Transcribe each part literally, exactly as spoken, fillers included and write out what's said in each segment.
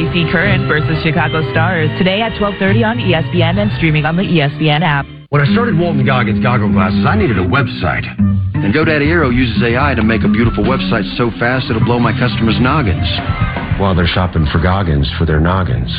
C Current versus Chicago Stars today at twelve thirty on E S P N and streaming on the E S P N app. When I started Walton Goggins Goggle Glasses, I needed a website. And GoDaddy Aero uses A I to make a beautiful website so fast it'll blow my customers' noggins while they're shopping for Goggins for their noggins.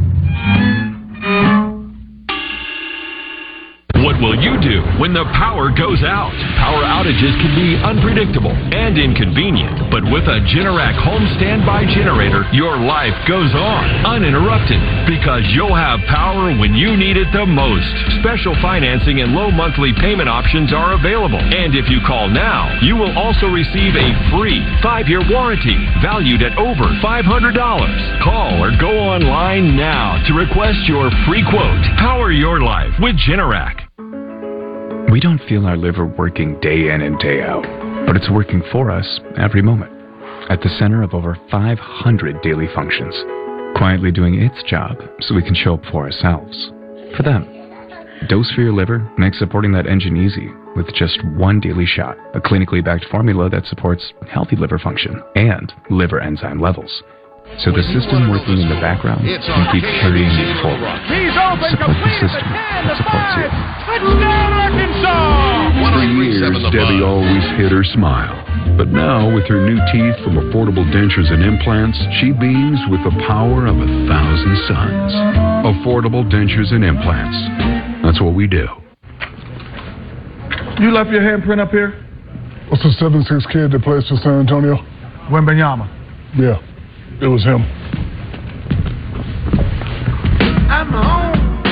What will you do when the power goes out? Power outages can be unpredictable and inconvenient, but with a Generac home standby generator, your life goes on uninterrupted because you'll have power when you need it the most. Special financing and low monthly payment options are available, and if you call now, you will also receive a free five-year warranty valued at over five hundred dollars. Call or go online now to request your free quote. Power your life with Generac. We don't feel our liver working day in and day out, but it's working for us every moment, at the center of over five hundred daily functions, quietly doing its job so we can show up for ourselves, for them. Dose for your liver makes supporting that engine easy with just one daily shot, a clinically backed formula that supports healthy liver function and liver enzyme levels. So the system working in the background can keep carrying you forward. Support the system that supports you. For years, Debbie always hid her smile. But now, with her new teeth from Affordable Dentures and Implants, she beams with the power of a thousand suns. Affordable Dentures and Implants. That's what we do. You left your handprint up here? What's the seven six kid that plays for San Antonio? Wembanyama. Yeah. It was him. I'm home.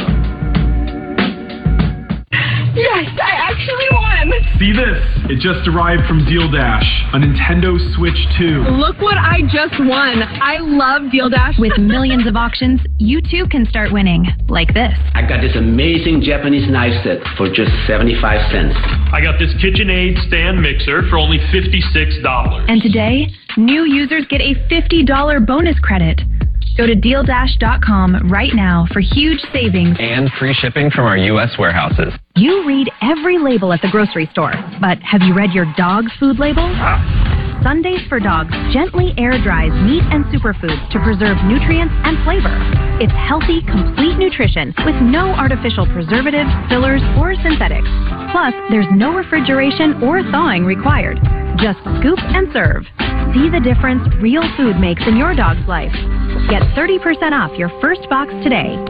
Yes, I actually won. See this? It just arrived from Deal Dash, a Nintendo Switch two. Look what I just won. I love Deal Dash. With millions of auctions, you too can start winning, like this. I got this amazing Japanese knife set for just seventy-five cents. I got this KitchenAid stand mixer for only fifty-six dollars. And today, new users get a fifty dollars bonus credit. Go to deal dash dot com right now for huge savings and free shipping from our U S warehouses. You read every label at the grocery store, but have you read your dog's food label? Ah. Sundays for Dogs gently air dries meat and superfoods to preserve nutrients and flavor. It's healthy, complete nutrition with no artificial preservatives, fillers, or synthetics. Plus, there's no refrigeration or thawing required. Just scoop and serve. See the difference real food makes in your dog's life. Get thirty percent off your first box today.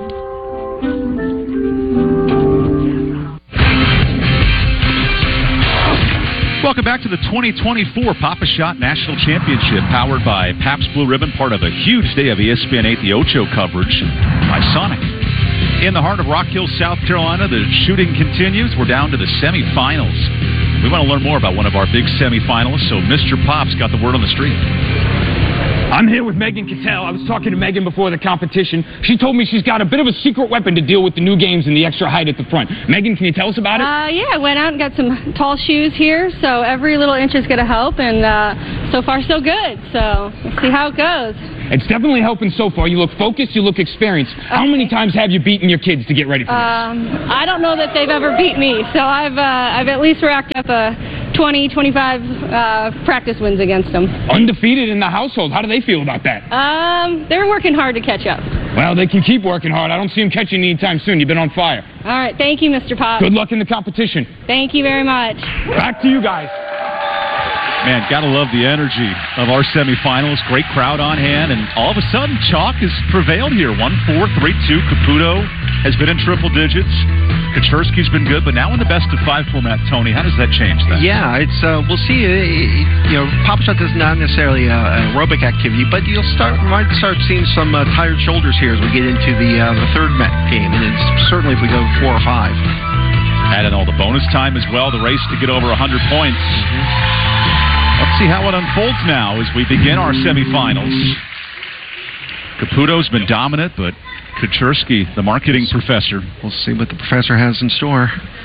Welcome back to the twenty twenty-four Pop-A-Shot National Championship, powered by Pabst Blue Ribbon, part of a huge day of E S P N eight The Ocho coverage by Sonic. In the heart of Rock Hill, South Carolina, the shooting continues. We're down to the semifinals. We want to learn more about one of our big semifinalists, so Mister Pop's got the word on the street. I'm here with Megan Cattell. I was talking to Megan before the competition. She told me she's got a bit of a secret weapon to deal with the new games and the extra height at the front. Megan, can you tell us about it? Uh, yeah, I went out and got some tall shoes here, so every little inch is going to help, and uh, so far so good. So we'll see how it goes. It's definitely helping so far. You look focused, you look experienced. Okay. How many times have you beaten your kids to get ready for this? Um, I don't know that they've ever beat me, so I've uh, I've at least racked up a twenty, twenty-five uh, practice wins against them. Undefeated in the household. How do they feel about that? Um, they're working hard to catch up. Well, they can keep working hard. I don't see them catching anytime soon. You've been on fire. All right. Thank you, Mister Pop. Good luck in the competition. Thank you very much. Back to you guys. Man, gotta love the energy of our semifinals. Great crowd on hand, and all of a sudden, chalk has prevailed here. one four, three two. Caputo has been in triple digits. Kaczerski's been good, but now in the best of five format, Tony, how does that change that? Yeah, it's uh, we'll see. Uh, you know, Pop-A-Shot is not necessarily uh, an aerobic activity, but you'll start might start seeing some uh, tired shoulders here as we get into the uh, the third met game, and it's certainly if we go four or five. Adding all the bonus time as well, the race to get over one hundred points. Mm-hmm. Let's see how it unfolds now as we begin our semifinals. Caputo's been dominant, but Kaczerski, the marketing professor. We'll see what the professor has in store.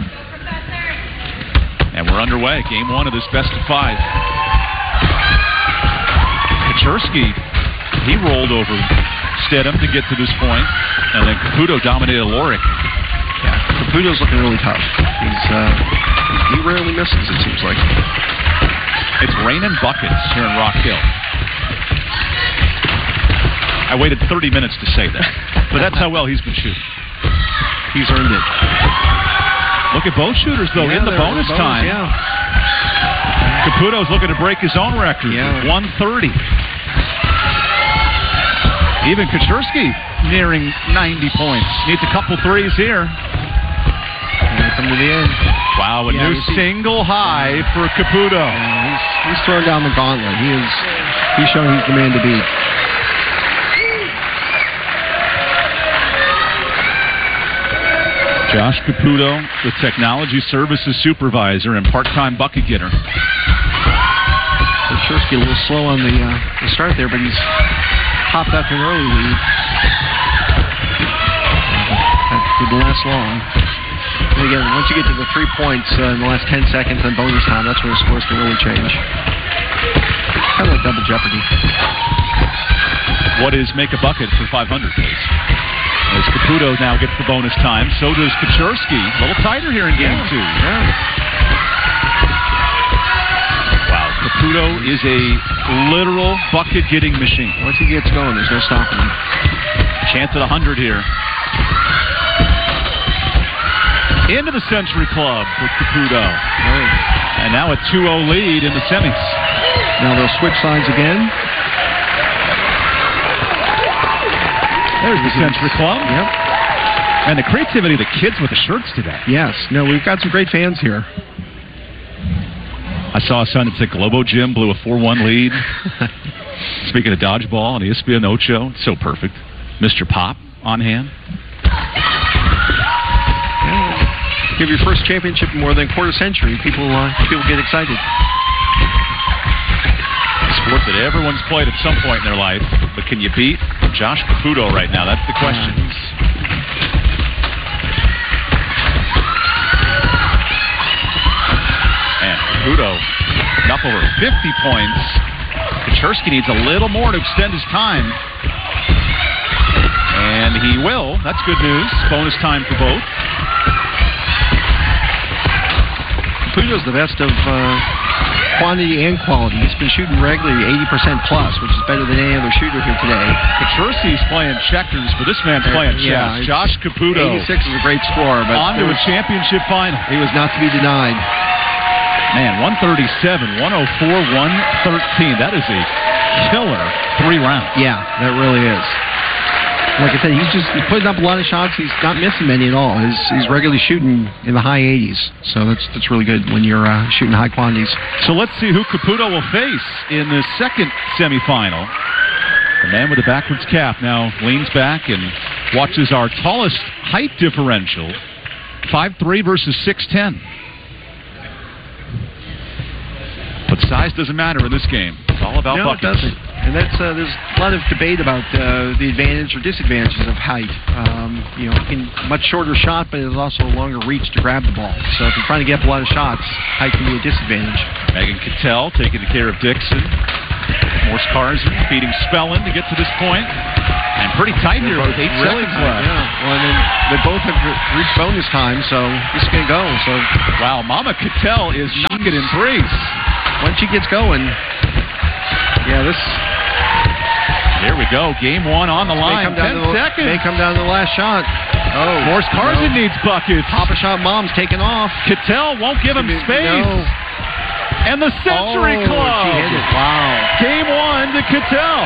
And we're underway. Game one of this best of five. Kaczerski, he rolled over Stedham to get to this point, and then Caputo dominated Lorik. Yeah, Caputo's looking really tough. He's uh, he rarely misses, it seems like. It's raining buckets here in Rock Hill. I waited thirty minutes to say that. But that's how well he's been shooting. He's earned it. Look at both shooters, though, yeah, in the bonus, bonus time. Yeah. Caputo's looking to break his own record. Yeah. one thirty. Even Kaczorski nearing ninety points. Needs a couple threes here. And come to the end. Wow, a yeah, new single high for Caputo. Yeah, he's, he's throwing down the gauntlet. He is. He's shown he's the man to beat. Josh Caputo, the technology services supervisor and part-time bucket getter. Kaczorski a little slow on the, uh, the start there, but he's popped up an early lead. That didn't last long. And again, once you get to the three points uh, in the last ten seconds and bonus time, that's where the scores can really change. Kind of like double jeopardy. What is make a bucket for five hundred, please? As Caputo now gets the bonus time, so does Kaczorski. A little tighter here in game yeah. two. Yeah. Wow, Caputo is a literal bucket-getting machine. Once he gets going, there's no stopping him. Chance at one hundred here. Into the Century Club with Caputo. Right. And now a two oh lead in the semis. Now they'll switch sides again. There's the Century Club. Yep. And the creativity of the kids with the shirts today. Yes. No, we've got some great fans here. I saw a sign that said Globo Gym blew a four one lead. Speaking of dodgeball on E S P N Ocho, it's so perfect. Mister Pop on hand. Yeah. Give your first championship in more than a quarter century. People, uh, people get excited. Sport that everyone's played at some point in their life, but can you beat Josh Caputo right now? That's the question. And Caputo up over fifty points. Kaczorski needs a little more to extend his time. And he will. That's good news. Bonus time for both. Caputo's the best of uh, quantity and quality. He's been shooting regularly eighty percent plus, which is better than any other shooter here today. Kaczorski's playing checkers, but this man's playing chess. Yeah, Josh Caputo. eighty-six is a great score, but on to a championship final. He was not to be denied. Man, one thirty-seven, one oh four, one thirteen. That is a killer three rounds. Yeah, that really is. Like I said, he's just he's putting up a lot of shots. He's not missing many at all. He's, he's regularly shooting in the high eighties. So that's that's really good when you're uh, shooting high quantities. So let's see who Caputo will face in the second semifinal. The man with the backwards cap now leans back and watches our tallest height differential. five three versus six ten. But size doesn't matter in this game. It's all about no, buckets. No, it doesn't. And that's uh, there's a lot of debate about uh, the advantage or disadvantages of height. Um, you know, in much shorter shot, but it's also a longer reach to grab the ball. So if you're trying to get up a lot of shots, height can be a disadvantage. Megan Cattell taking care of Dixon. Morse Carson feeding Spellin to get to this point. And pretty tight here with eight really seconds tight, left. Yeah. Well, and then they both have reached bonus time, so this is going to go. So wow, Mama Cattell is knocking in threes. Once she gets going, yeah, this. Here we go. Game one on the line. Ten the, seconds. May come down to the last shot. Oh, Morse Carson no. needs buckets. Papa Shot Mom's taking off. Cattell won't give him space. No. And the Century oh, Club. She hit it. Wow. Game one to Cattell.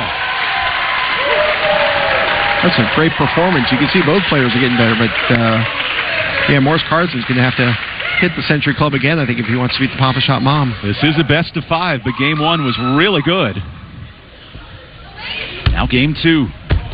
That's a great performance. You can see both players are getting better, but uh, yeah, Morse Carson's going to have to hit the Century Club again, I think, if he wants to beat the Papa Shot Mom. This is a best of five, but game one was really good. Now game two.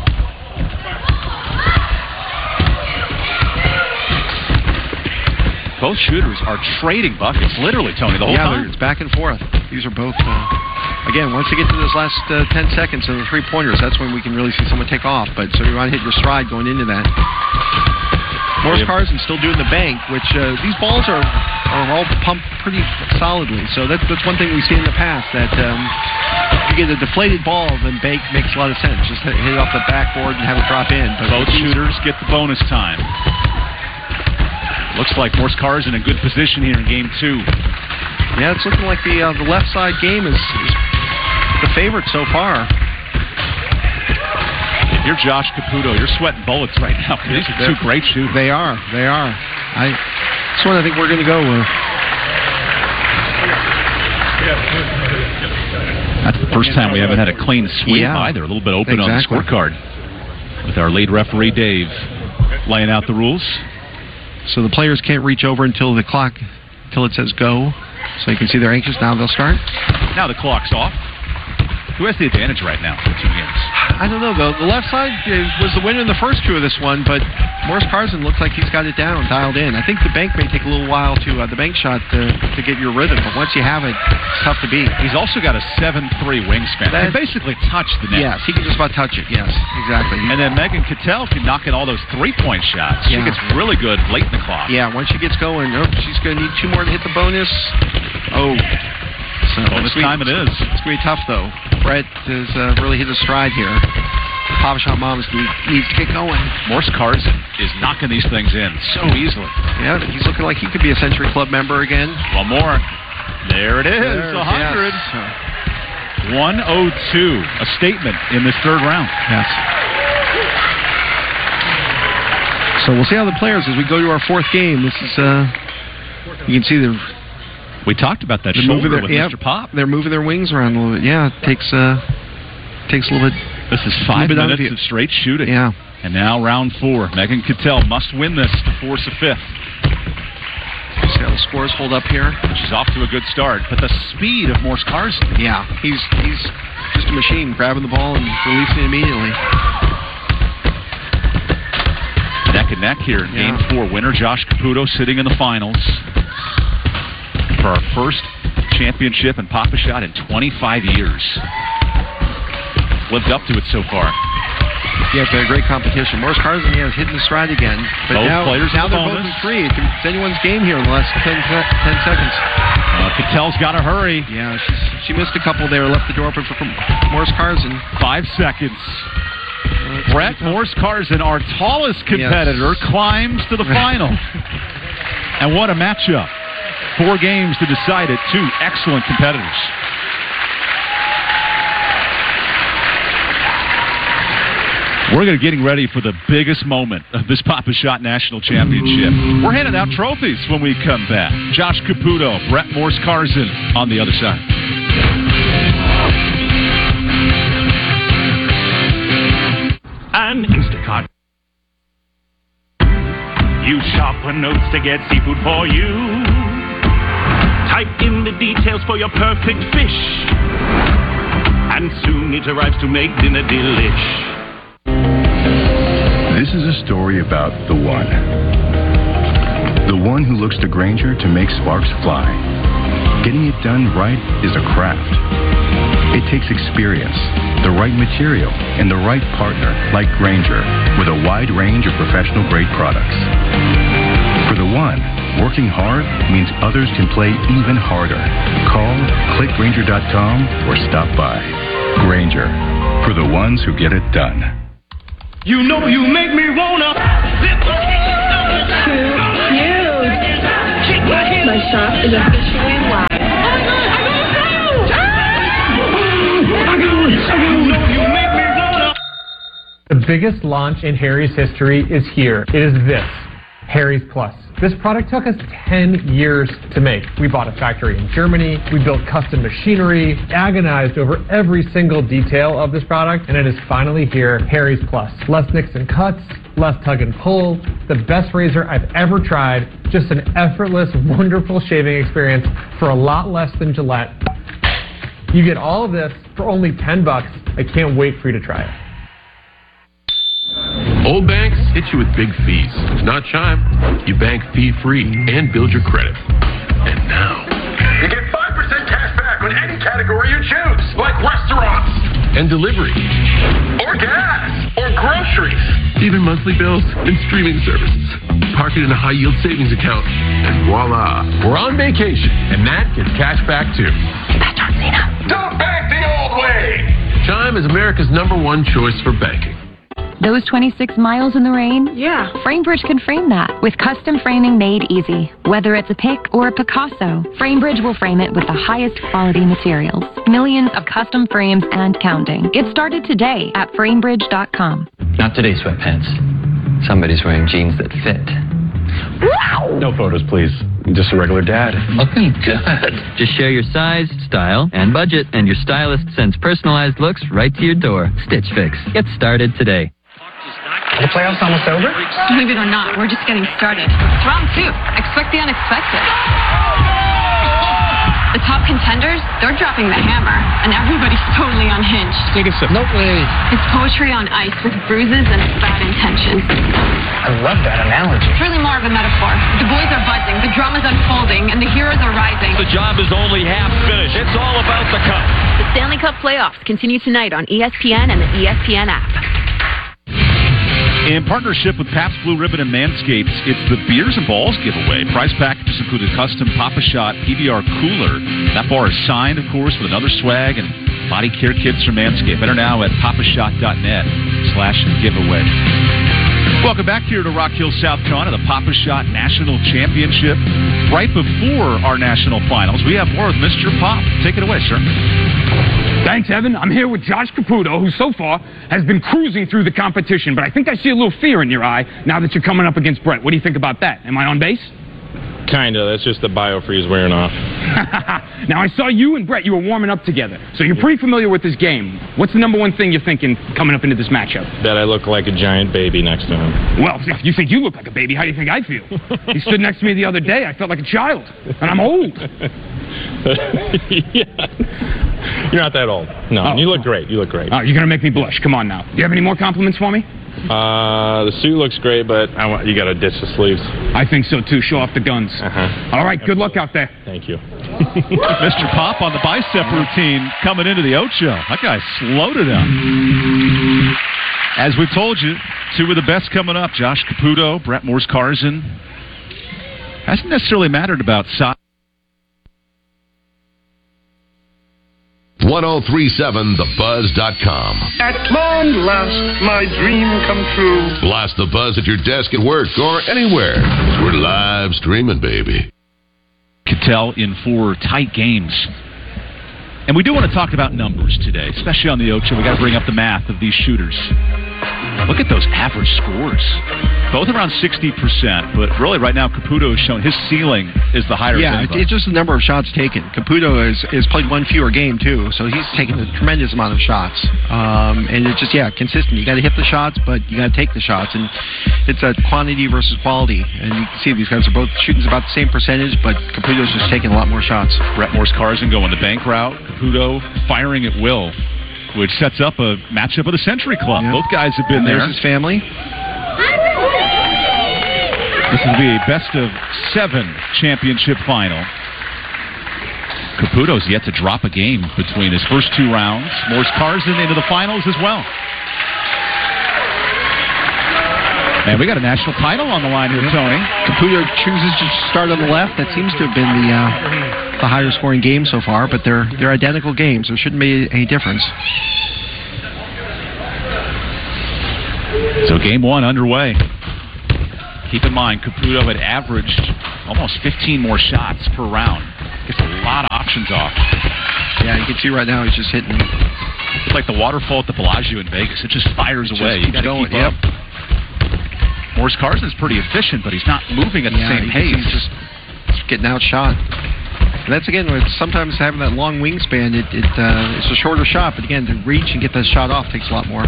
Both shooters are trading buckets, literally, Tony, the whole yeah, time. Yeah, it's back and forth. These are both, uh, again, once they get to those last uh, ten seconds of the three-pointers, that's when we can really see someone take off. But so you want to hit your stride going into that. Morse Carson's still doing the bank, which uh, these balls are, are all pumped pretty solidly. So that's, that's one thing we've seen in the past, that um, if you get a deflated ball, then bank makes a lot of sense. Just hit it off the backboard and have it drop in. But both shooters get the bonus time. Looks like Morse Carson in good position here in game two. Yeah, it's looking like the uh, the left side game is, is the favorite so far. You're Josh Caputo. You're sweating bullets right now. These are two great shooters. They are. They are. I. That's one I think we're going to go with. That's the first time we haven't had a clean sweep yeah. either. A little bit open exactly. on the scorecard. With our lead referee, Dave, laying out the rules. So the players can't reach over until the clock, until it says go. So you can see they're anxious. Now they'll start. Now the clock's off. Who has the advantage right now for the two games? I don't know, though. The left side was the winner in the first two of this one, but Morris Carson looks like he's got it down, dialed in. I think the bank may take a little while to, uh, the bank shot to, to get your rhythm, but once you have it, it's tough to beat. He's also got a seven three wingspan. That, he basically touched the net. Yes, he can just about touch it, yes, exactly. And then Megan Cattell can knock in all those three-point shots. She Yeah. gets really good late in the clock. Yeah, once she gets going, oh, she's going to need two more to hit the bonus. Oh. So bonus time it is. It's going to be tough, though. Brett has uh, really hit his stride here. The Papa Shot Moms need, needs to get going. Morse Carson is knocking these things in so easily. Yeah, he's looking like he could be a Century Club member again. One more. There it is, There's, one hundred. Yes. one oh two, a statement in this third round. Yes. So we'll see how the players, as we go to our fourth game, this is, uh, you can see the... We talked about that they're shoulder their, with yeah, Mister Pop. They're moving their wings around a little bit. Yeah, it takes, uh, takes a little bit... This is five minutes of straight shooting. Yeah. And now round four. Megan Cattell must win this to force a fifth. See how the scores hold up here. She's off to a good start, but the speed of Morse Carson. Yeah, he's he's just a machine, grabbing the ball and releasing it immediately. Neck and neck here in yeah. game four. Winner Josh Caputo sitting in the finals for our first championship in Papa Shot in twenty-five years. Lived up to it so far. Yeah, it's been a great competition. Morris Carson, yeah, is hitting the stride again. But both now, players now the they're bonus. both in three. It's anyone's game here in the last ten, ten seconds. Uh, Cattell's got to hurry. Yeah, she's, she missed a couple there, left the door open for, for Morris Carson. Five seconds. Uh, Brett Morse Carson, our tallest competitor, yes. climbs to the final. And what a matchup. Four games to decide it. Two excellent competitors. We're going to getting ready for the biggest moment of this Papa Shot National Championship. We're handing out trophies when we come back. Josh Caputo, Brett Morse Carson on the other side. And Instacart. Use sharper notes to get seafood for you. Type in the details for your perfect fish. And soon it arrives to make dinner delish. This is a story about the one. The one who looks to Grainger to make sparks fly. Getting it done right is a craft. It takes experience, the right material, and the right partner like Grainger with a wide range of professional-grade products. For the one, working hard means others can play even harder. Call, click Grainger dot com, or stop by. Grainger, for the ones who get it done. You know you make me wanna. Cute. My shop is officially live. The biggest launch in Harry's history is here. It is this, Harry's Plus. This product took us ten years to make. We bought a factory in Germany, we built custom machinery, agonized over every single detail of this product, and it is finally here, Harry's Plus. Less nicks and cuts, less tug and pull, the best razor I've ever tried, just an effortless, wonderful shaving experience for a lot less than Gillette. You get all of this for only ten bucks. I can't wait for you to try it. Old banks hit you with big fees. Not Chime. You bank fee-free and build your credit. And now, you get five percent cash back on any category you choose, like restaurants. And delivery. Or gas. Or groceries. Even monthly bills and streaming services. Park it in a high-yield savings account. And voila, we're on vacation. And that gets cash back too. That's John Cena. Don't bank the old way. Chime is America's number one choice for banking. Those twenty-six miles in the rain? Yeah. FrameBridge can frame that with custom framing made easy. Whether it's a pick or a Picasso, FrameBridge will frame it with the highest quality materials. Millions of custom frames and counting. Get started today at framebridge dot com. Not today, sweatpants. Somebody's wearing jeans that fit. Wow! No photos, please. I'm just a regular dad. Looking good. Just share your size, style, and budget, and your stylist sends personalized looks right to your door. Stitch Fix. Get started today. The playoffs almost over? Believe it or not, we're just getting started. It's round two. Expect the unexpected. The top contenders, they're dropping the hammer, and everybody's totally unhinged. Take a sip. No way. It's poetry on ice with bruises and bad intentions. I love that analogy. It's really more of a metaphor. The boys are buzzing, the drama's unfolding, and the heroes are rising. The job is only half finished. It's all about the cup. The Stanley Cup playoffs continue tonight on E S P N and the E S P N app. In partnership with Pabst Blue Ribbon and Manscaped, it's the Beers and Balls giveaway. Prize packages include a custom Papa Shot P B R cooler. That bar is signed, of course, with another swag and body care kits from Manscaped. Enter now at papashot.net slash giveaway. Welcome back here to Rock Hill, South Carolina, the Papa Shot National Championship. Right before our national finals, we have more of Mister Pop. Take it away, sir. Thanks, Evan. I'm here with Josh Caputo, who so far has been cruising through the competition, but I think I see a little fear in your eye now that you're coming up against Brett. What do you think about that? Am I on base? Kinda. That's just the biofreeze wearing off. Now, I saw you and Brett. You were warming up together, so you're pretty familiar with this game. What's the number one thing you're thinking coming up into this matchup? That I look like a giant baby next to him. Well, if you think you look like a baby, how do you think I feel? He stood next to me the other day. I felt like a child, and I'm old. Yeah. You're not that old. No, oh. You look great. You look great. Oh, you're going to make me blush. Come on now. Do you have any more compliments for me? Uh, the suit looks great, but I want, you got to ditch the sleeves. I think so, too. Show off the guns. Uh-huh. All right, good luck out there. Thank you. Mister Pop on the bicep routine coming into the Ocho. That guy slowed it up. As we've told you, two of the best coming up. Josh Caputo, Brett Morse-Carson. Hasn't necessarily mattered about size. ten thirty-seven the buzz dot com. At long last, my dream come true. Blast the buzz at your desk at work or anywhere. We're live streaming, baby. Cattell in four tight games. And we do want to talk about numbers today, especially on the Ocho. We got to bring up the math of these shooters. Look at those average scores. Both around sixty percent, but really right now Caputo has shown his ceiling is the higher. Yeah, it's just the number of shots taken. Caputo has, has played one fewer game, too, so he's taken a tremendous amount of shots. Um, and it's just, yeah, consistent. You got to hit the shots, but you got to take the shots. And it's a quantity versus quality. And you can see these guys are both shooting about the same percentage, but Caputo's just taking a lot more shots. Brett Morse-Carson going the bank route. Caputo firing at will, which sets up a matchup of the Century Club. Yep. Both guys have been and there. There's his family. This will be a best of seven championship final. Caputo's yet to drop a game between his first two rounds. Morse-Carson into the finals as well. And we got a national title on the line here, Tony. Caputo chooses to start on the left. That seems to have been the uh, the higher scoring game so far, but they're they're identical games. There shouldn't be any difference. So game one underway. Keep in mind, Caputo had averaged almost fifteen more shots per round. Gets a lot of options off. Yeah, you can see right now he's just hitting. It's like the waterfall at the Bellagio in Vegas. It just fires just away. You got to keep yep. up. Morse-Carson's pretty efficient, but he's not moving at the yeah, same pace. He's just getting outshot. And that's, again, sometimes having that long wingspan, it, it uh, it's a shorter shot, but again, to reach and get that shot off takes a lot more.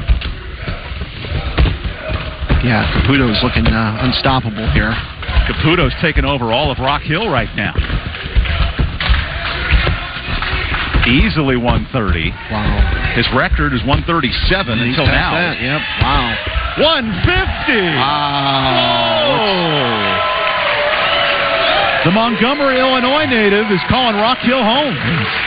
Yeah, Caputo is looking uh, unstoppable here. Caputo's taken over all of Rock Hill right now. Easily one thirty. Wow. His record is one thirty-seven He's until now. That. Yep. Wow. one fifty. Wow. The Montgomery, Illinois native is calling Rock Hill home.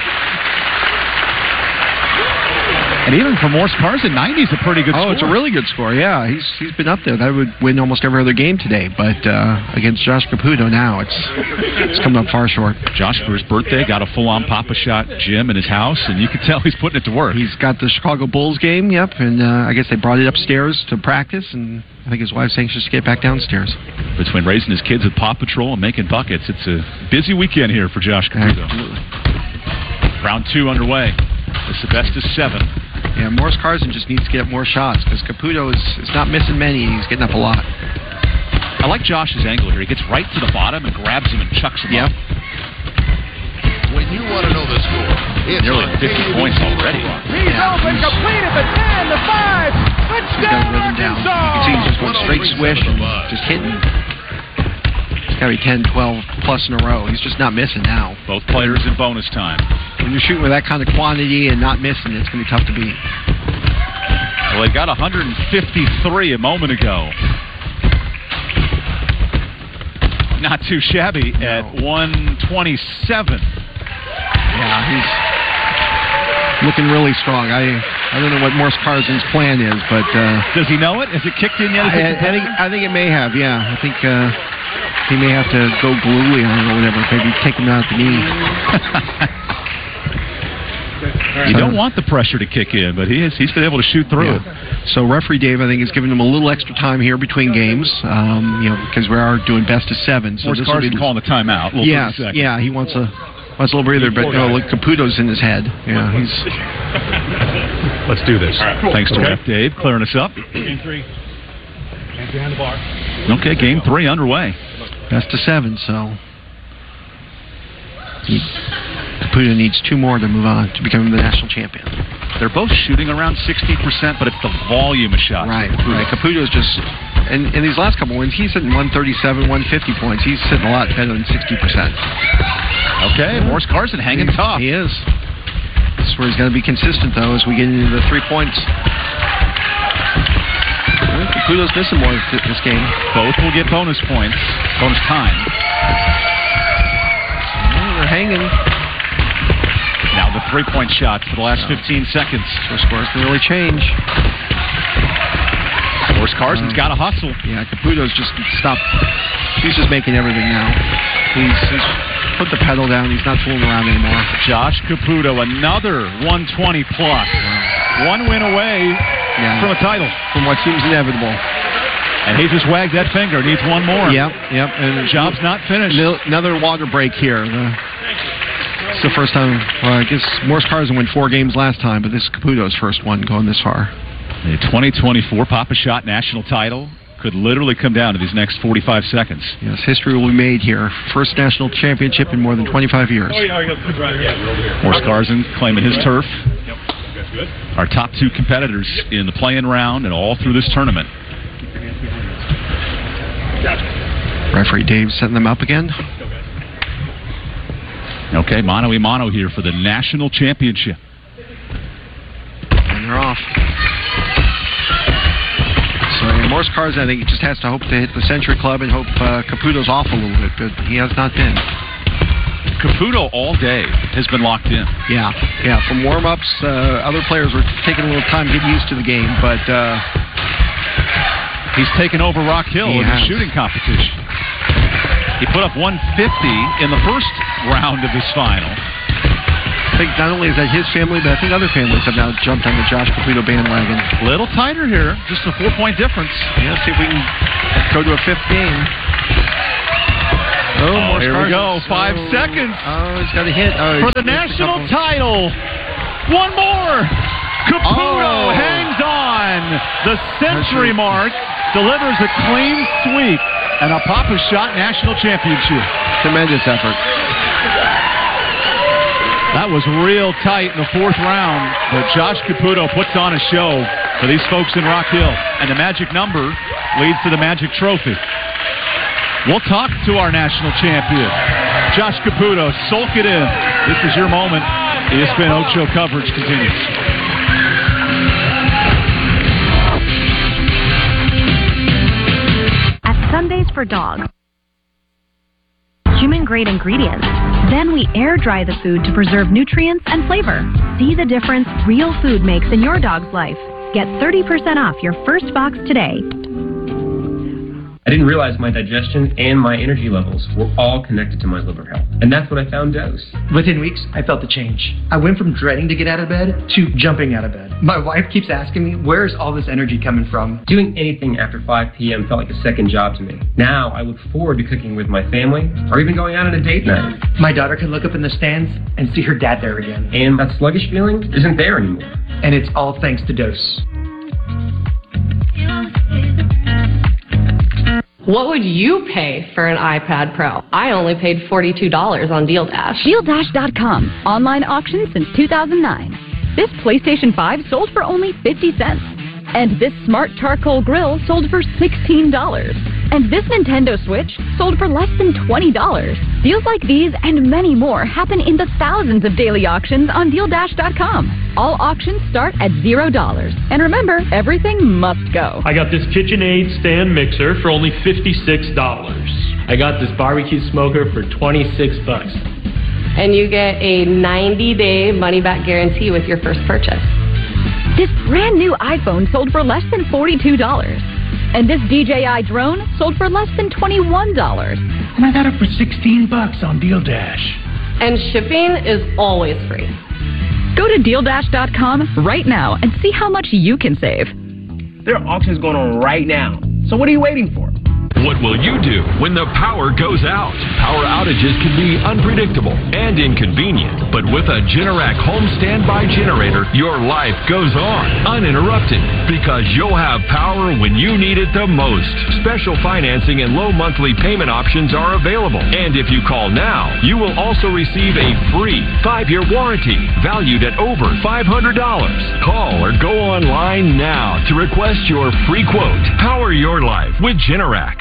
And even for Morse-Carson, ninety is a pretty good oh, score. Oh, it's a really good score, yeah. He's He's been up there. That would win almost every other game today. But uh, against Josh Caputo now, it's it's coming up far short. Josh, for his birthday, got a full-on Papa Shot gym in his house, and you can tell he's putting it to work. He's got the Chicago Bulls game, yep, and uh, I guess they brought it upstairs to practice, and I think his wife's anxious to get back downstairs. Between raising his kids with Paw Patrol and making buckets, it's a busy weekend here for Josh Caputo. Round two underway. It's the best of seven. Yeah, Morris Carson just needs to get more shots because Caputo is, is not missing many. He's getting up a lot. I like Josh's angle here. He gets right to the bottom and grabs him and chucks him yep. up. When you want to know the score, it's nearly fifty points already. He's yeah, open, he's, complete at the ten, the five. Let's he's got a rhythm down. You can see he's just going straight swish and just hitting. It's got to be ten, twelve plus in a row. He's just not missing now. Both players in bonus time. When you're shooting with that kind of quantity and not missing, it's going to be tough to beat. Well, they got one hundred fifty-three a moment ago. Not too shabby no. at one twenty-seven. Yeah, he's looking really strong. I I don't know what Morris Carson's plan is, but uh, does he know it? Has it kicked in yet? I, I think I think it may have. Yeah, I think uh, he may have to go glooey on it or whatever. Maybe take him out the knee. You don't want the pressure to kick in, but he is, he's been able to shoot through yeah. it. So referee Dave, I think, is giving him a little extra time here between games, um, you know, because we are doing best of seven. So Morris Carson be... calling the timeout. Yes, yeah, he wants a wants a little breather, but no, look, Caputo's in his head. Yeah, he's. Let's do this. Right, cool. Thanks to okay. Dave clearing us up. Game three. Hands behind the bar. Okay, game three underway. Best of seven, so. He... Caputo needs two more to move on to become the national champion. They're both shooting around sixty percent, but it's the volume of shots. Right, right. Caputo's just, and in these last couple wins, he's hitting one thirty-seven, one fifty points. He's hitting a lot better than sixty percent. Okay, Morris Carson hanging he, tough. He is. This is where he's got to be consistent, though, as we get into the three points. I think Caputo's missing more this game. Both will get bonus points, bonus time. Well, they're hanging. Now the three-point shots for the last fifteen seconds. First scores can really change. Morris Carson's uh, got to hustle. Yeah, Caputo's just stopped. He's just making everything now. He's, he's put the pedal down. He's not fooling around anymore. Josh Caputo, another one twenty plus. Wow. One win away yeah. from a title. From what seems inevitable. And he just wagged that finger. Needs one more. Yep, yep. And job's not finished. Another water break here. The, It's the first time, well, I guess Morris Carson won four games last time, but this is Caputo's first one going this far. The twenty twenty-four Pop-A-Shot national title could literally come down to these next forty-five seconds. Yes, history will be made here. First national championship in more than twenty-five years. Oh, yeah, yeah, Morris Carson claiming his turf. Yep, that's good. Our top two competitors in the play-in round and all through this tournament. Referee Dave setting them up again. Okay, mano a mano here for the national championship. And they're off. So yeah, Morris Carson, I think, just has to hope to hit the Century Club and hope uh, Caputo's off a little bit, but he has not been. Caputo all day has been locked in. Yeah, yeah. From warm-ups, uh, other players were taking a little time to get used to the game, but uh, he's taken over Rock Hill in has. the shooting competition. He put up one fifty in the first round of his final. I think not only is that his family, but I think other families have now jumped on the Josh Caputo bandwagon. A little tighter here, just a four-point difference. Yeah, see if we can go to a fifth game. Oh, oh here we go. Five oh, seconds. Oh, he's got a hit. Oh, for the national title. One more. Caputo oh. hangs on. The century mark delivers a clean sweep and a Pop-A-Shot national championship. Tremendous effort. That was real tight in the fourth round, but Josh Caputo puts on a show for these folks in Rock Hill, and the magic number leads to the magic trophy. We'll talk to our national champion, Josh Caputo. Sulk it in. This is your moment. E S P N Ocho coverage continues. At Sundays for Dogs, human-grade ingredients. Then we air-dry the food to preserve nutrients and flavor. See the difference real food makes in your dog's life. Get thirty percent off your first box today. I didn't realize my digestion and my energy levels were all connected to my liver health. And that's what I found Dose. Within weeks, I felt the change. I went from dreading to get out of bed to jumping out of bed. My wife keeps asking me, where's all this energy coming from? Doing anything after five p.m. felt like a second job to me. Now, I look forward to cooking with my family or even going out on a date night. My daughter can look up in the stands and see her dad there again. And that sluggish feeling isn't there anymore. And it's all thanks to Dose. What would you pay for an iPad Pro? I only paid forty-two dollars on Deal Dash. Deal Dash dot com. Online auction since two thousand nine. This PlayStation five sold for only fifty cents. And this smart charcoal grill sold for sixteen dollars. And this Nintendo Switch sold for less than twenty dollars. Deals like these and many more happen in the thousands of daily auctions on Deal Dash dot com. All auctions start at zero dollars. And remember, everything must go. I got this KitchenAid stand mixer for only fifty-six dollars. I got this barbecue smoker for twenty-six bucks. And you get a ninety-day money-back guarantee with your first purchase. This brand new iPhone sold for less than forty-two dollars. And this D J I drone sold for less than twenty-one dollars. And I got it for sixteen bucks on Deal Dash. And shipping is always free. Go to Deal Dash dot com right now and see how much you can save. There are auctions going on right now. So what are you waiting for? What will you do when the power goes out? Power outages can be unpredictable and inconvenient, but with a Generac home standby generator, your life goes on uninterrupted because you'll have power when you need it the most. Special financing and low monthly payment options are available, and if you call now, you will also receive a free five-year warranty valued at over five hundred dollars. Call or go online now to request your free quote. Power your life with Generac.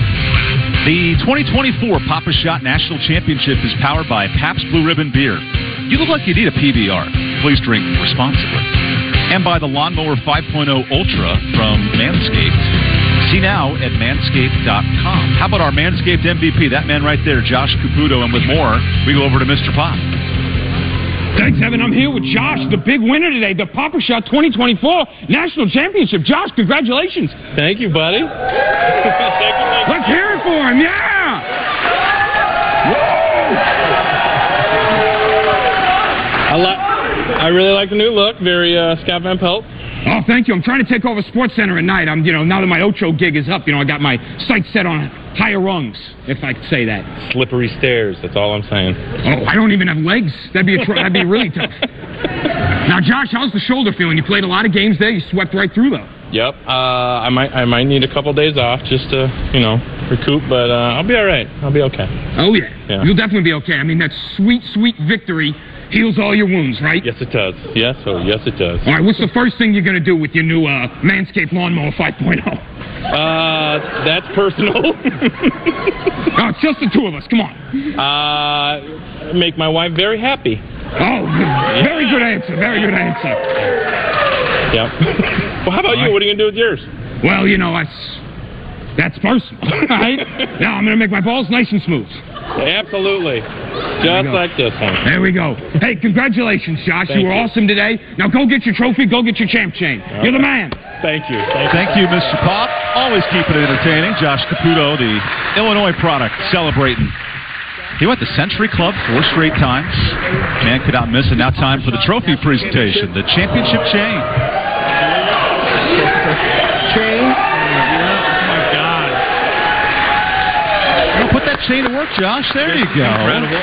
The twenty twenty-four Papa Shot National Championship is powered by Pabst Blue Ribbon Beer. You look like you need a P B R. Please drink responsibly. And by the Lawnmower five point oh Ultra from Manscaped. See now at manscaped dot com. How about our Manscaped M V P, that man right there, Josh Caputo, and with more, we go over to Mister Pop. Thanks, Evan. I'm here with Josh, the big winner today, the Papa Shot twenty twenty-four National Championship. Josh, congratulations. Thank you, buddy. Thank you, thank you. Let's hear it for him. Yeah! I, li- I really like the new look. Very uh, Scott Van Pelt. Oh, thank you. I'm trying to take over Sports Center at night. I'm, you know, now that my Ocho gig is up, you know, I got my sights set on higher rungs, if I could say that. Slippery stairs. That's all I'm saying. Oh, I don't even have legs. That'd be a tr- that'd be really tough. Now, Josh, how's the shoulder feeling? You played a lot of games there. You swept right through, though. Yep. Uh, I might I might need a couple days off just to, you know, recoup, but uh, I'll be all right. I'll be okay. Oh, yeah. yeah. You'll definitely be okay. I mean, that sweet, sweet victory heals all your wounds, right? Yes, it does. Yes, oh, yes, it does. All right, what's the first thing you're going to do with your new uh, Manscaped Lawnmower five point oh? Uh, that's personal. No, it's just the two of us. Come on. Uh, make my wife very happy. Oh, yeah. Very good answer. Very good answer. Yep. Well, how about you? What are you going to do with yours? Well, you know, that's, that's personal, right? Now I'm going to make my balls nice and smooth. Absolutely. Just like this one. There we go. Hey, congratulations, Josh. Thank you were you. awesome today. Now go get your trophy. Go get your champ chain. All You're the right. man. Thank you. Thank, Thank you, Mister Pop. Always keeping it entertaining. Josh Caputo, the Illinois product, celebrating. He went to Century Club four straight times. Man could not miss it. Now time for the trophy presentation, the championship chain. Chain? Put that chain to work, Josh. There you go. Incredible.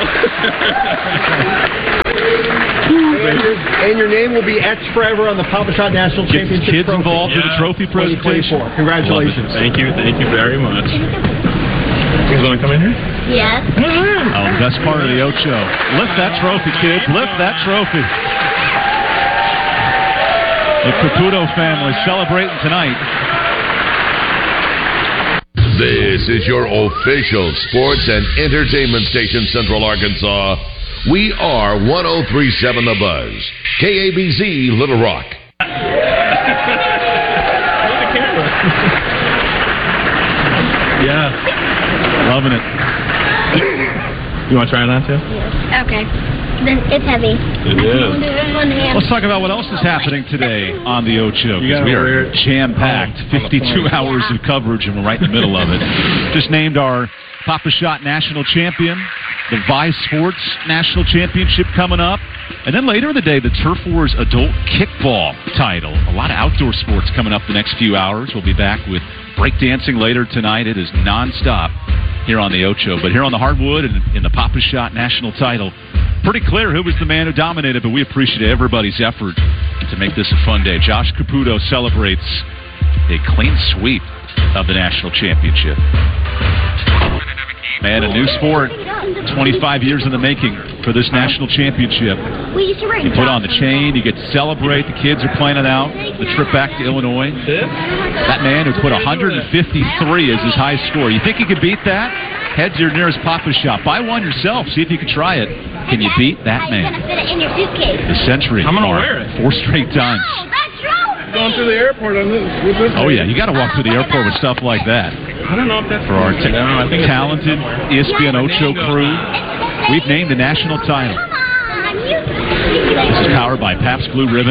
And your name will be etched forever on the Papa Shot National Get Championship kids trophy. involved in the trophy presentation. Congratulations. Thank you. Thank you very much. You guys want to come in here? Yes. Oh, the best part of the Ocho. Lift that trophy, kids. Lift that trophy. The Caputo family celebrating tonight. This is your official sports and entertainment station, Central Arkansas. We are one oh three point seven The Buzz. K A B Z, Little Rock. Yeah. Loving it. You want to try that too? Okay. then it's heavy. It is. One hand. Let's talk about what else is happening today on the Ocho, because we are jam-packed. fifty-two hours of coverage, and we're right in the middle of it. Just named our Pop-A-Shot National Champion, the Vice Sports National Championship coming up, and then later in the day, the Turf Wars Adult Kickball title. A lot of outdoor sports coming up the next few hours. We'll be back with breakdancing later tonight. It is nonstop here on the Ocho. But here on the hardwood and in the Pop-A-Shot National title, pretty clear who was the man who dominated, but we appreciate everybody's effort to make this a fun day. Josh Caputo celebrates a clean sweep of the national championship. Man, a new sport, twenty-five years in the making for this national championship. You put on the chain, you get to celebrate, the kids are planning out the trip back to Illinois. That man who put one hundred fifty-three as his high score. You think you could beat that? Head to your nearest Pop-A-Shop. Buy one yourself, see if you can try it. Can you beat that man? The century I'm gonna mark, wear it. four straight times. Going through the airport on this. With this Oh, yeah, you got to walk through the airport with stuff like that. I don't know if that's For our t- no, I think talented E S P N Ocho crew, we've named the national title. This is powered by Pabst Blue Ribbon.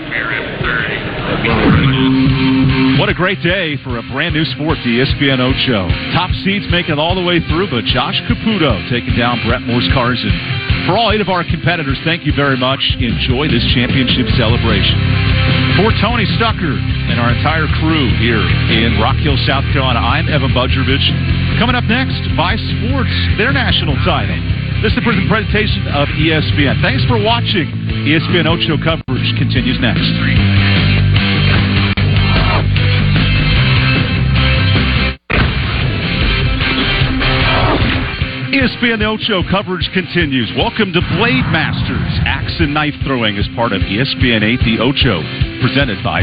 What a great day for a brand new sport, the E S P N Ocho. Top seeds make it all the way through, but Josh Caputo taking down Brett Morse Carson. For all eight of our competitors, thank you very much. Enjoy this championship celebration. For Tony Stucker and our entire crew here in Rock Hill, South Carolina, I'm Evan Budrovich. Coming up next, Vice Sports, their national title. This is the presentation of E S P N. Thanks for watching. E S P N Ocho coverage continues next. E S P N Ocho coverage continues. Welcome to Blade Masters. Axe and knife throwing as part of E S P N eight, the Ocho, presented by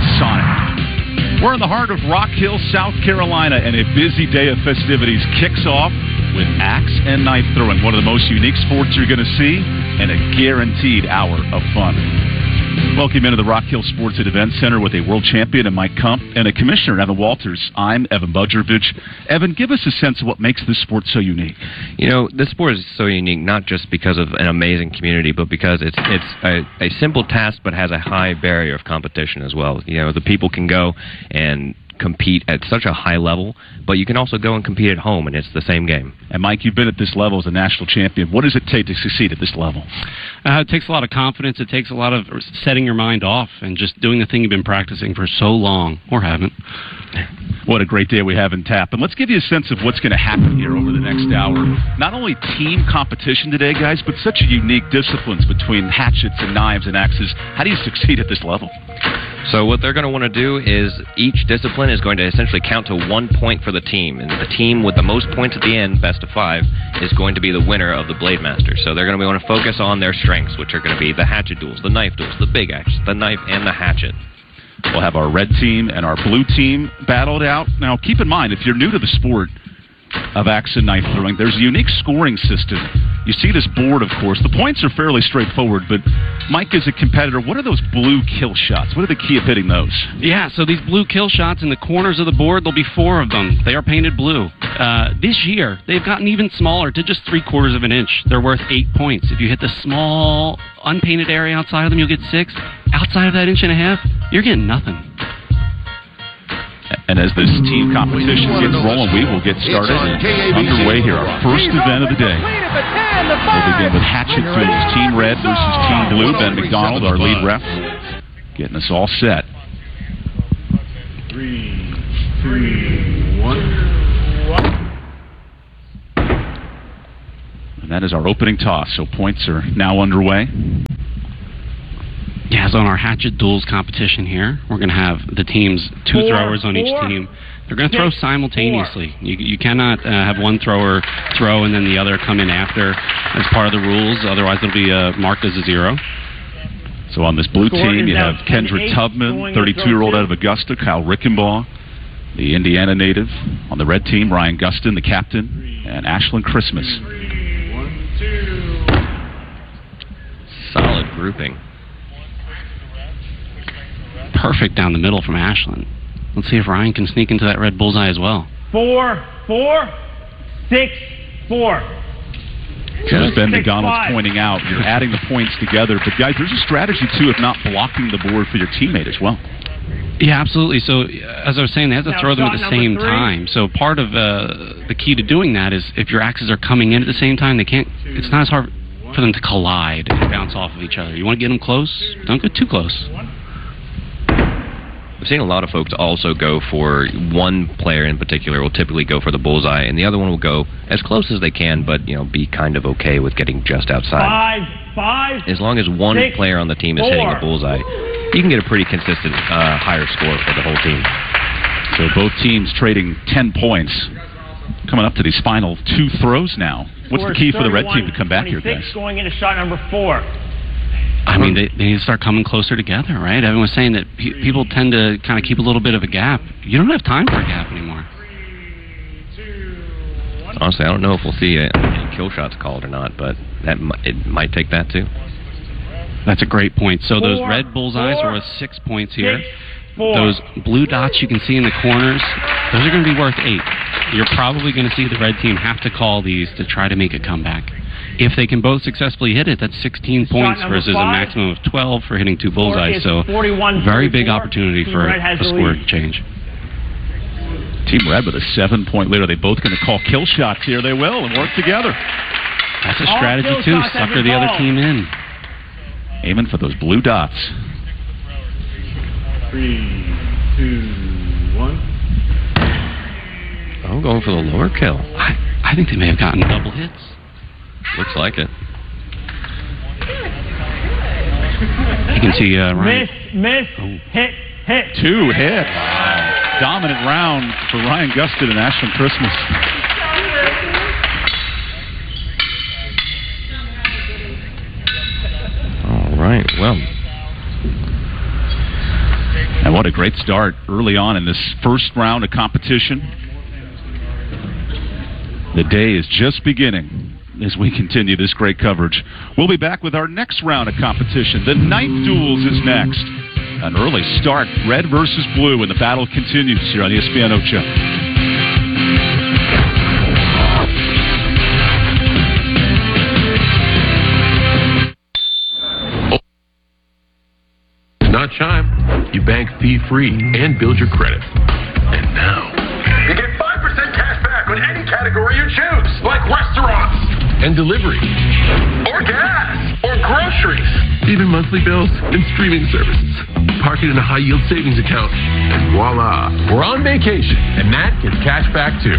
Sonic. We're in the heart of Rock Hill, South Carolina, and a busy day of festivities kicks off with axe and knife throwing, one of the most unique sports you're going to see, and a guaranteed hour of fun. Welcome into the Rock Hill Sports and Event Center with a world champion and Mike Kump and a commissioner, Evan Walters. I'm Evan Budrovich. Evan, give us a sense of what makes this sport so unique. You know, this sport is so unique not just because of an amazing community, but because it's it's a, a simple task but has a high barrier of competition as well. You know, the people can go and compete at such a high level, but you can also go and compete at home, and it's the same game. And Mike, you've been at this level as a national champion. What does it take to succeed at this level? Uh, it takes a lot of confidence. It takes a lot of setting your mind off and just doing the thing you've been practicing for so long, or haven't. What a great day we have in tap. And let's give you a sense of what's going to happen here over the next hour. Not only team competition today, guys, but such a unique disciplines between hatchets and knives and axes. How do you succeed at this level? So what they're going to want to do is each discipline is going to essentially count to one point for the team. And the team with the most points at the end, best of five, is going to be the winner of the Blade Master. So they're going to want to focus on their strengths, which are going to be the hatchet duels, the knife duels, the big axe, the knife, and the hatchet. We'll have our red team and our blue team battled out. Now, keep in mind, if you're new to the sport of axe and knife throwing, there's a unique scoring system. You see this board, of course. The points are fairly straightforward, but Mike, as a competitor, what are those blue kill shots? What are the key of hitting those? Yeah, so these blue kill shots in the corners of the board, there'll be four of them. They are painted blue. Uh, this year, they've gotten even smaller to just three quarters of an inch. They're worth eight points. If you hit the small, unpainted area outside of them, you'll get six. Outside of that inch and a half, you're getting nothing. And as this team competition gets rolling, we will get started underway here. Our first event of the day. We'll begin with hatchet duels. Team Red versus Team Blue. Ben McDonald, our lead ref, getting us all set. Three, three, one. And that is our opening toss. So points are now underway. Yeah, so in our hatchet duels competition here, we're going to have the teams, two four, throwers on four, each team. They're going to throw simultaneously. You, you cannot uh, have one thrower throw and then the other come in after as part of the rules. Otherwise, it'll be uh, marked as a zero. So on this blue team, you have Kendra Tubman, thirty-two-year-old out of Augusta, Kyle Rickenbaugh, the Indiana native. On the red team, Ryan Gustin, the captain, and Ashlyn Christmas. One, two. Solid grouping. Perfect down the middle from Ashlyn. Let's see if Ryan can sneak into that red bullseye as well. Four, four, six, four. So as Ben Six, McDonald's five. pointing out, you're adding the points together. But, guys, there's a strategy, too, of not blocking the board for your teammate as well. Yeah, absolutely. So, as I was saying, they have to Now throw them at shot the number same three. time. So, part of uh, the key to doing that is if your axes are coming in at the same time, they can't. It's not as hard for them to collide and bounce off of each other. You want to get them close. Don't get too close. I've seen a lot of folks also go for one player in particular will typically go for the bullseye, and the other one will go as close as they can, but you know, be kind of okay with getting just outside. Five, five. As long as one six, player on the team is four. hitting a bullseye, you can get a pretty consistent uh, higher score for the whole team. So both teams trading ten points. Coming up to these final two throws now. What's the key for the red team to come back here, guys? Going into shot number four. I mean, they, they need to start coming closer together, right? Everyone's saying that pe- people tend to kind of keep a little bit of a gap. You don't have time for a gap anymore. Honestly, I don't know if we'll see a, any kill shots called or not, but that mi- it might take that too. That's a great point. So those Four, red bullseyes four, are worth six points here. Six, four. Those blue dots you can see in the corners, those are going to be worth eight. You're probably going to see the red team have to call these to try to make a comeback. If they can both successfully hit it, that's sixteen points number versus five. a maximum of twelve for hitting two Score bullseyes. is So forty-one, very big forty-four. opportunity Team for Red has a the score lead. change. Team Red with a seven-point lead. Are they both going to call kill shots here? They will and work together. That's a All strategy kill too. shots have Sucker been the other called. team in. Aiming for those blue dots. Three, two, one. I'm going for the lower kill. I, I think they may have gotten double hits. Looks like it. You can see uh, Ryan. Miss, miss, hit, hit. Two hits. Dominant round for Ryan Gustin and Ashland Christmas. All right, well. And what a great start early on in this first round of competition. The day is just beginning as we continue this great coverage. We'll be back with our next round of competition. The ninth duels is next. An early start, red versus blue, and the battle continues here on E S P N Ocho. Not Chime. You bank fee-free and build your credit. And now, you get five percent cash back on any category you choose, like restaurants and delivery, or gas, or groceries, even monthly bills and streaming services. Park it in a high-yield savings account, and voila, we're on vacation, and that gets cash back too.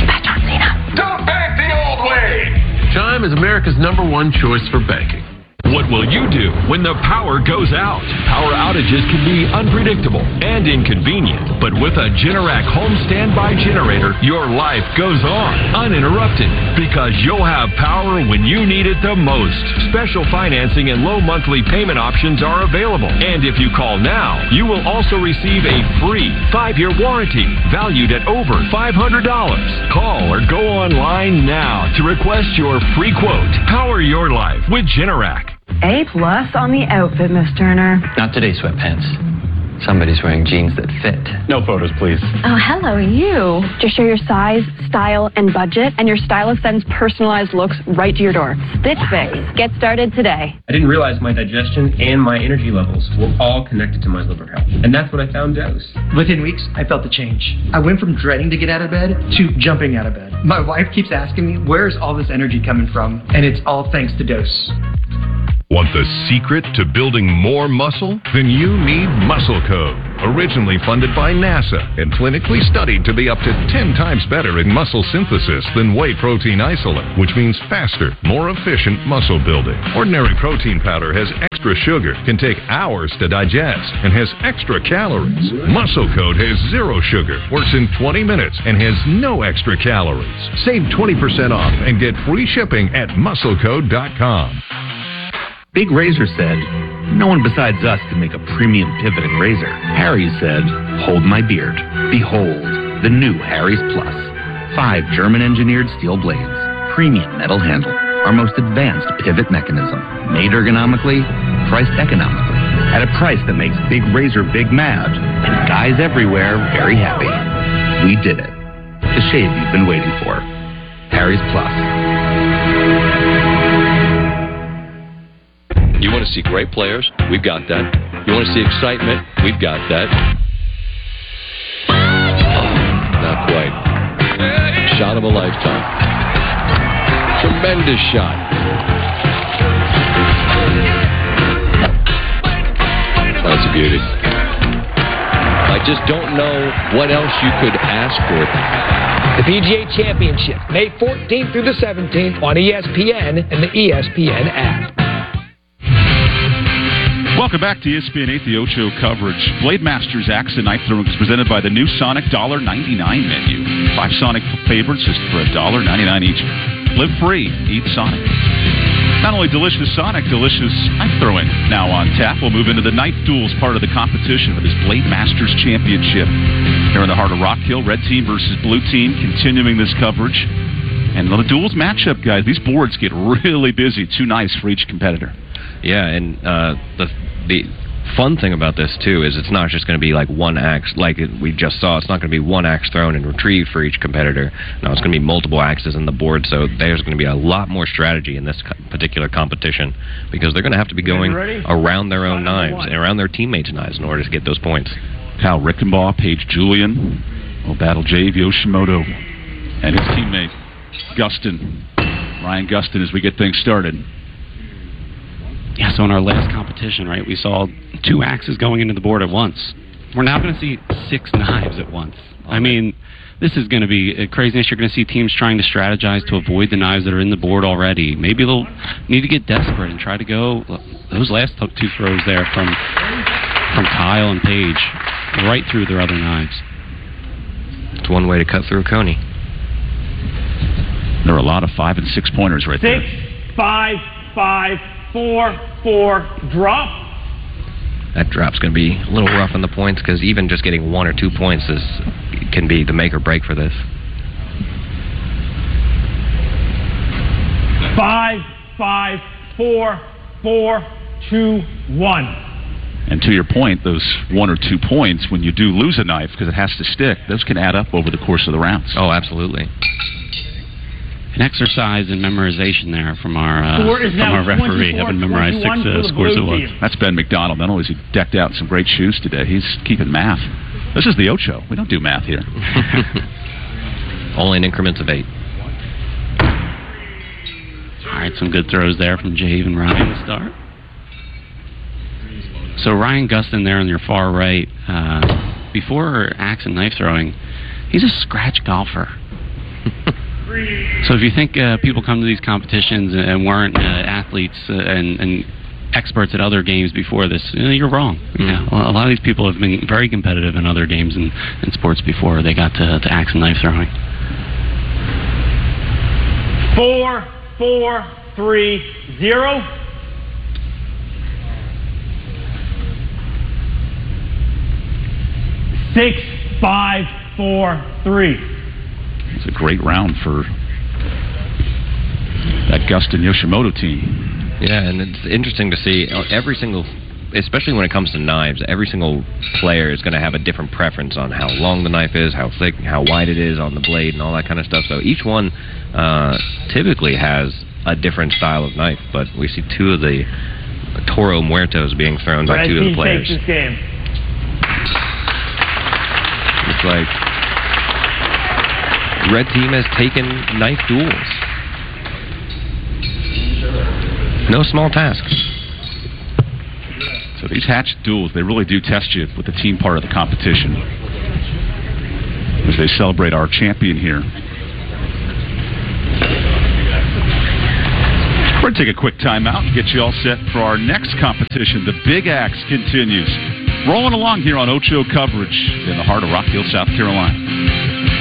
Don't bank the old way! Chime is America's number one choice for banking. What will you do when the power goes out? Power outages can be unpredictable and inconvenient, but with a Generac home standby generator, your life goes on uninterrupted because you'll have power when you need it the most. Special financing and low monthly payment options are available. And if you call now, you will also receive a free five-year warranty valued at over five hundred dollars. Call or go online now to request your free quote. Power your life with Generac. A plus on the outfit, Miss Turner. Not today, sweatpants. Somebody's wearing jeans that fit. No photos, please. Oh, hello, you. Just show your size, style, and budget, and your stylist sends personalized looks right to your door. Stitch Fix. Get started today. I didn't realize my digestion and my energy levels were all connected to my liver health. And that's what I found Dose. Within weeks, I felt the change. I went from dreading to get out of bed to jumping out of bed. My wife keeps asking me, where's all this energy coming from? And it's all thanks to Dose. Want the secret to building more muscle? Then you need Muscle Code. Originally funded by NASA and clinically studied to be up to ten times better in muscle synthesis than whey protein isolate, which means faster, more efficient muscle building. Ordinary protein powder has extra sugar, can take hours to digest, and has extra calories. Muscle Code has zero sugar, works in twenty minutes, and has no extra calories. Save twenty percent off and get free shipping at muscle code dot com. Big Razor said, no one besides us can make a premium pivoting razor. Harry's said, hold my beard. Behold, the new Harry's Plus. Five German-engineered steel blades, premium metal handle, our most advanced pivot mechanism. Made ergonomically, priced economically, at a price that makes Big Razor big mad, and guys everywhere very happy. We did it. The shave you've been waiting for. Harry's Plus. You want to see great players? We've got that. You want to see excitement? We've got that. Not quite. Shot of a lifetime. Tremendous shot. That's a beauty. I just don't know what else you could ask for. The P G A Championship, May fourteenth through the seventeenth on E S P N and the E S P N app. Welcome back to E S P N eight, the Ocho coverage. Blade Masters Axe and Knife Throwing is presented by the new Sonic one dollar ninety-nine menu. Five Sonic favorites just for one dollar ninety-nine each. Live free. Eat Sonic. Not only delicious Sonic, delicious knife throwing now on tap. We'll move into the knife duels part of the competition for this Blade Masters Championship. Here in the heart of Rock Hill, red team versus blue team, continuing this coverage. And the duels matchup, guys, these boards get really busy. Two knives for each competitor. Yeah, and uh, the the fun thing about this, too, is it's not just going to be like one axe, like it, we just saw. It's not going to be one axe thrown and retrieved for each competitor. No, it's going to be multiple axes on the board, so there's going to be a lot more strategy in this co- particular competition because they're going to have to be going around their own knives and around their teammates' knives in order to get those points. Kyle Rickenbaugh, Paige Julian will battle Jave Yoshimoto and his teammate, Gustin. Ryan Gustin, as we get things started. Yeah, so in our last competition, right, we saw two axes going into the board at once. We're now going to see six knives at once. I mean, this is going to be a craziness. You're going to see teams trying to strategize to avoid the knives that are in the board already. Maybe they'll need to get desperate and try to go. Those last two throws there from from Kyle and Paige, right through their other knives. It's one way to cut through a coney. There are a lot of five and six pointers right there. Six, five, five, four, four, drop. That drop's going to be a little rough on the points because even just getting one or two points is can be the make or break for this. Five, five, four, four, two, one. And to your point, those one or two points, when you do lose a knife because it has to stick, those can add up over the course of the rounds. Oh, absolutely. An exercise in memorization there from our uh, Score is from now our referee, having memorized six uh, scores at once. That's Ben McDonald. Not only is he decked out in some great shoes today, he's keeping math. This is the Ocho. We don't do math here. Only in increments of eight. All right, some good throws there from Jave and Ryan to start. So Ryan Gustin there on your far right, uh, before axe and knife throwing, he's a scratch golfer. So if you think uh, people come to these competitions and weren't uh, athletes uh, and, and experts at other games before this, you know, you're wrong. Mm-hmm. Yeah, well, a lot of these people have been very competitive in other games and, and sports before they got to, to axe and knife throwing. Four, four, three, zero. Six, five, four, three. It's a great round for that Gustin Yoshimoto team. Yeah, and it's interesting to see every single, especially when it comes to knives, every single player is going to have a different preference on how long the knife is, how thick, how wide it is on the blade, and all that kind of stuff. So each one uh, typically has a different style of knife, but we see two of the Toro Muertos being thrown by two of the players. Takes this game. It's like red team has taken knife duels. No small task. So these hatchet duels, they really do test you with the team part of the competition as they celebrate our champion here. We're going to take a quick timeout and get you all set for our next competition. The Big Axe continues. Rolling along here on Ocho coverage in the heart of Rock Hill, South Carolina.